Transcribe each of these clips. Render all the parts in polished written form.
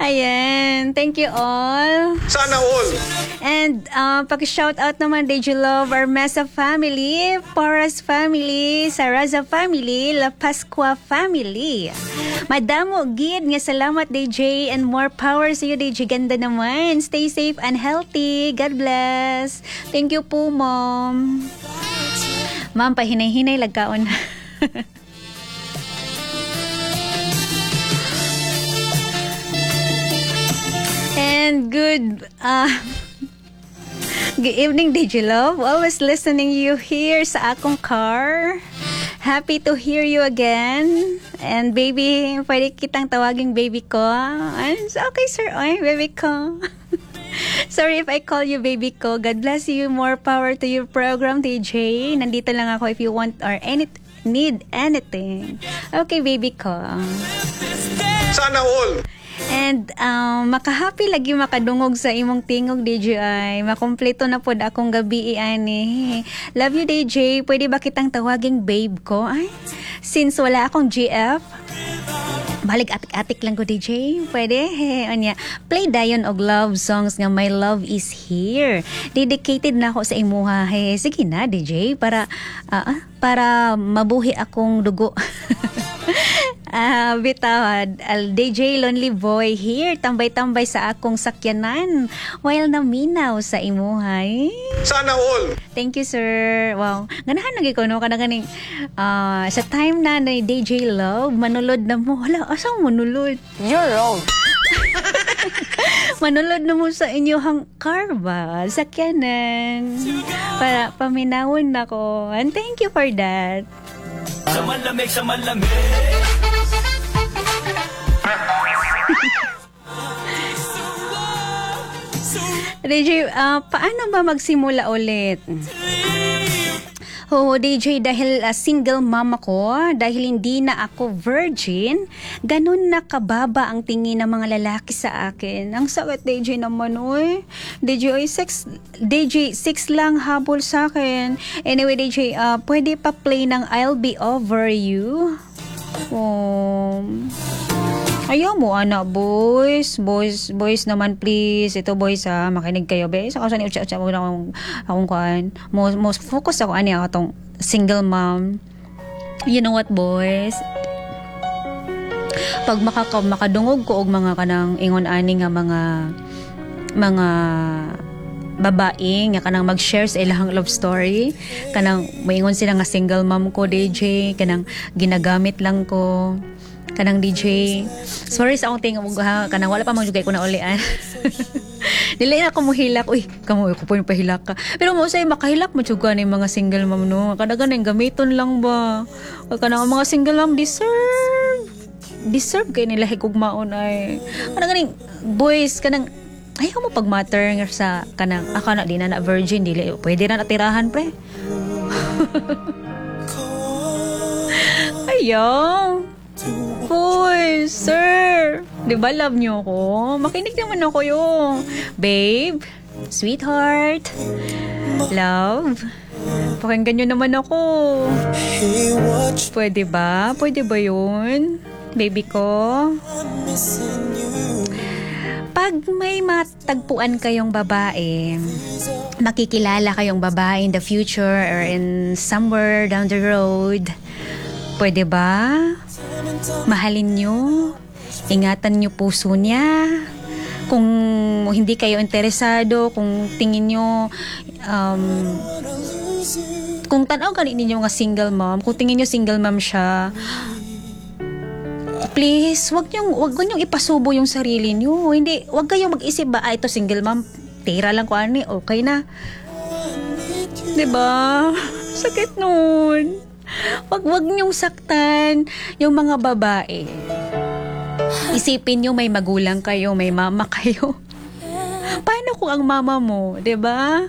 Ayan. Thank you all. Sana all. And paki-shout out naman, DJ Love, our Mesa family, Porras family, Saraza family, La Pascua family. Madamo gid nga salamat DJ, and more power sa iyo DJ. Ganda naman. Stay safe and healthy. God bless. Thank you po, Mom. Ma'am, pahinay-hinay lagkaon. And good evening, DJ Love. Always listening you here sa akong car. Happy to hear you again. And baby, pwede kitang tawaging baby ko. Okay, sir. Ay, baby ko. Sorry if I call you baby ko. God bless you. More power to your program, DJ. Nandito lang ako if you want or need anything. Okay, baby ko. Sana all. And makahappy lagi makadungog sa imong tingog, DJ. Makompleto na pod akong gabi ani. Love you, DJ. Pwede ba kitang tawaging babe ko? Ay, since wala akong GF, balik atik-atik lang ko, DJ. Pwede? Anya, play dayon og love songs nga My Love Is Here. Dedicated na ako sa imuha. Sige na, DJ, para mabuhi akong dugo. Bitawad, DJ Lonely Boy here, tambay-tambay sa akong sakyanan while naminaw sa imuhay. Sana all. Thank you, sir. Wow. Ganahan lagi ko, no? Kanang sa time na DJ Love, manulod na mo. Hala, asang manulod? You're wrong. Manulod na mo sa inyong car ba? Sakyanan. Para paminawon na ko. And thank you for that. Sa malamig. DJ, paano ba magsimula ulit? DJ, dahil single mom ako, dahil hindi na ako virgin, ganun na kababa ang tingin ng mga lalaki sa akin. Ang sakit, DJ naman, oy. DJ, 6 lang habol sa akin. Anyway, DJ, pwede pa play ng I'll Be Over You? Ayaw mo, anak, boys naman, please. Ito, boys, makinig kayo, be. Saka sa niutsa-utsa mo na akong kuhan. Most focus ako, ako tong single mom. You know what, boys? Pag makadungog ko og mga kanang ingon-ani nga mga babae nga kanang mag-share sa ilang love story, kanang maingon sila nga single mom ko, DJ, kanang ginagamit lang ko, kanang DJ. Sorry sa akong tingin mo, kanang wala pa mang jugay ko na ulian. Dili na ako mohilak. Uy, kamo ko po yung pahilak ka. Pero mo say makahilak mo juga ni mga single mom, no. Kadagan ang gamiton lang ba. Kanang mga single mom deserve kay nila higugmaon ay. Kanang boys kanang ayaw mo pag matter nga sa kanang ako na di na virgin, dili pwede na natirahan, pre. Ayaw. Boy, sir, di ba love niyo ako? Makinig naman ako yung babe, sweetheart, love. Pakinggan niyo naman ako. Pwede ba? Pwede ba yun? Baby ko? Pag may matagpuan kayong babae, makikilala kayong babae in the future or in somewhere down the road, pwede ba? Mahalin nyo, ingatan nyo puso niya. Kung hindi kayo interesado, kung tingin nyo kung tanaw ganin ninyo nga single mom, kung tingin nyo single mom siya, please, wag nyong ipasubo yung sarili nyo. Hindi, wag kayong mag-isip ba, ito single mom, tira lang ko ani, okay na. Diba? Sakit nun. Wag nyong saktan yung mga babae. Isipin nyo may magulang kayo, may mama kayo. Paano kung ang mama mo, 'di ba?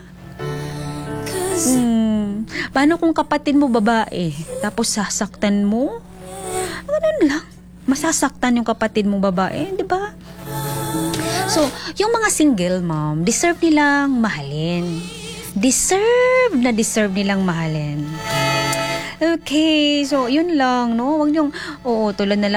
Paano kung kapatid mo babae, tapos sasaktan mo? Ganun lang. Masasaktan yung kapatid mo babae, 'di ba? So, yung mga single mom, deserve nilang mahalin. Deserve nilang mahalin. Okay, so yun lang, no? Wag niyong, tulad na lang